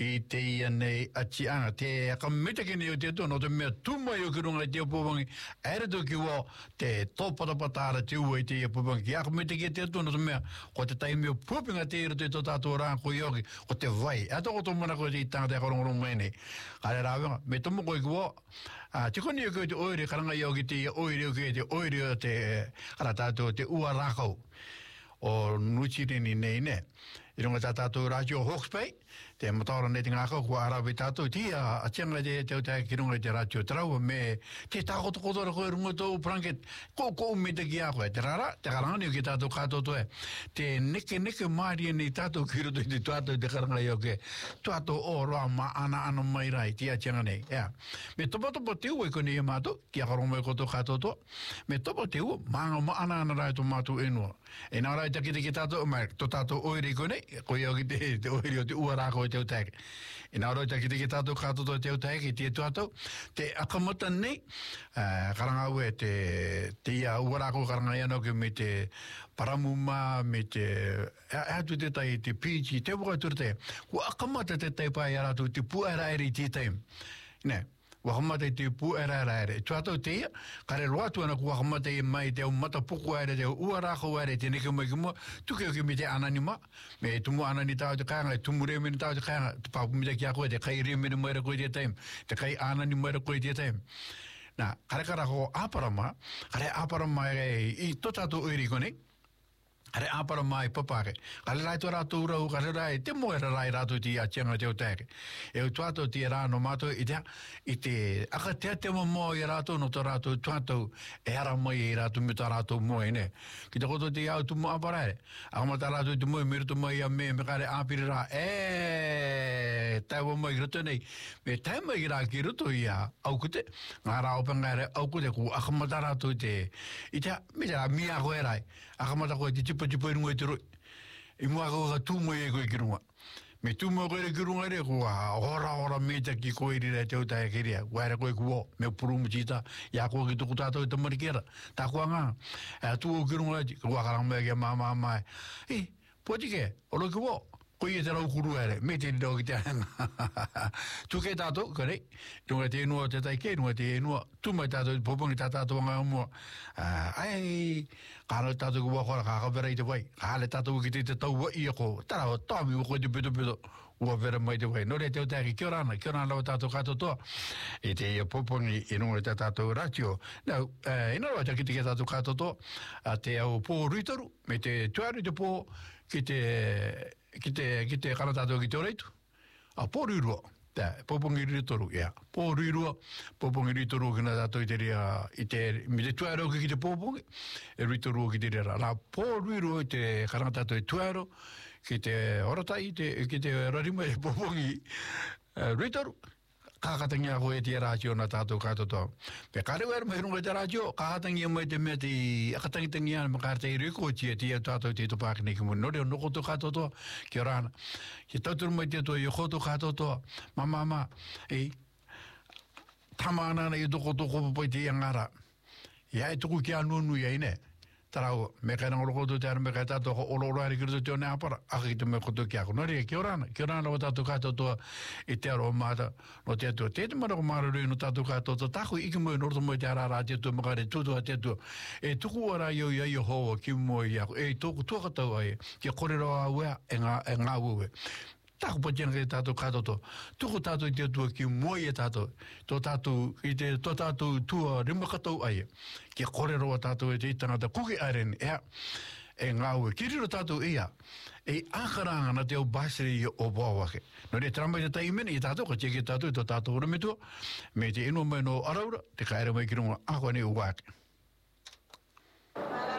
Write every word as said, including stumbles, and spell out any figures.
I te ia nei ati anga te akamita ki ni o te tono te mea tuma i o ki runga te upupangi ere tu ki wo te tōpatapatara te ua i te upupangi ki akamita ki te tono te mea ko te taimi o pupinga te ira te to tātou rā ko i oki ko te vai e toko tō mana ko te i tanga te akarongorongo mai nei kare rāwenga me tomo ko i ki wo te koni o ki te oire karanga i oki te oire o ki te oire o te kara tātou te ua rākau o nuchireni nei ne i runga tā tātou rātio Hawke's Bay te mataora nei te ngākau kua arawe tātou tia a tianga te te utai ki runga te rātio traua me te tākoto kotora koe runga tō pranket ko ko me te ki a koe te rara te karangani o ki tātou kātou toe te neke neke māria nei tātou ki ruto i te tātou te karanga i o ke tātou o roa ma ana ana mai rai tia tianga nei yeah. Me topa topa te ua i kone i mātou ki a karong mai koto kātou toa me topa te ua maanga ma ana ana rai tō mātou enua e nā rai taki te ki tātou mai tō tātou oiri kone ko i oki te, te oiri o te ua rāko i te utake. I nā roi taki te ki tātou kātoto i te utake, te tuatou, te akamata nei, uh, karanga ue te, te ia ua rāko karanga iano ke me te paramuma, me te, atu te tai, te pīchi, te waka tur te, ko akamata te tai pai aratu, te puera eri te taim. Ne, wakamata i te pu era era ere. Tuatau te ia, kare roatu ana ku wakamata i mai te au mata puku ere, te ua rākau ere, te neke mai ki mua, tuke o ki me te anani ma, me tumu anani tau te kāinga, tumu re mene tau te kāinga, te pāpu me te kia koe, te kai re mene maira koe te taim, te kai anani maira koe te taim. Nā, kare kara ko āparama, kare āparama e i to tātou uri konei, kare āpara mai papake. Kare rai tō rātou urau, kare rai te moera rai rātou ti a tianga te o tēke. E u tuatou ti e rā no mātou i te, i te aka tea te mo i rātou no tō rātou tuatou e ara mai i rātou me tā rātou mo e ne. Ki te koto te au tu mo āpara e. Aka ma tā rātou te mo e miruto mai a me me kare āpiri rā. E taiwa mai ruto nei. Me tai mai rā ki ruto i a aukute. Ngā rā opanga ere aukute ku aka ma tā rātou te i te me te rā mia koe rai. Aka ma tā koe te tipa tipa i runga i te roi. I mua kau ka tūmo e koe ki runga. Me tūmo koe re ki runga re, kua hora hora meta ki koe rira te uta e kiria. Kua ere koe kuo, me purumu tita, ia koe ki tuku tātou i te marikera. Tā kua ngā, e tūo ki runga e, kua karamea kia mā mā mā e. E, poti ke, olo ki wo. Koe e te rau kuru ere, me te rau ki te anga. Tuke tātou, kare, runga te enua te taike, runga te enua, tūmai tātou, popongi tā tātou anga mua. Ai, kāna tātou kua kora, kā kawera i te wai, kā le tātou ki te te tau wa i ako, tara o tāmi o koe te peto peto, ua vera mai te wai. Nore te o tāki, kia rāna, kia rāna lau tātou kātou toa, e te ia popongi e runga te tātou ratio. Nau, ina rau tāki te kia tātou kātou toa, te au pō ruitaru, me te tuaru te pō, ki te ki te, ki te karatātou ki te oreitu. A pōrurua, te, pōpongi ritoru, ia. Pōrurua, pōpongi ritoru ki nā tātou i te rea, i te, mi te tuaro ki te pōpongi, e ritoru ki te rea. Rā pōrurua i te karatātou i tuaro, ki te oratai, te, ki te rarima i pōpongi uh, ritoru. Kākatangi a koe te rātio nā tātou kātou tō. Pea kārewa ero mai runga te rātio, kākatangi a mai te mea te akatangitangi ana makārta i riko tia tia tātou te topāki nei ki muni. Nore o noko tō kātou tō, kia rāna. Ki tauturu mai te tō, i koto kātou tō, ma ma ma, e, tama anana i toko toko papai te iangara. Ia e tuku ki anunu ia ine. Tarau, me kai nangolo koto te ara me kai tātou ko olo olo ari kiruto te o ne apara, aka ki te me koto ki ako. Nore, kia rāna, kia rāna o tātou kātou toa i te aro o māta, no te atua. Te te mara ko māra rui no tātou kātou toa, tāko iki moi norto moi te ara rā te atua, makare tūtua te atua. E tuku ara iau ia ia hoa ki moi i ako, e tōku tuakatau ai, kia korero a ua, e ngā, e ngā ue. Tāko patiana kei tātou kātou toa. Tuku tātou i te atua ki moi e tātou. Tō tātou, i te tō tātou tua rimakatau ai. Kia korero a tātou e te itangata kuki aren, ea, e ngā ue. Ki riro tātou ia, e ākaranga na te au bāsiri i o bāwake. No re tramai te taimene i tātou, ka teke tātou i tō tātou rametua, me te ino mai no araura, te kaere mai ki runga, ākua ne u wāke.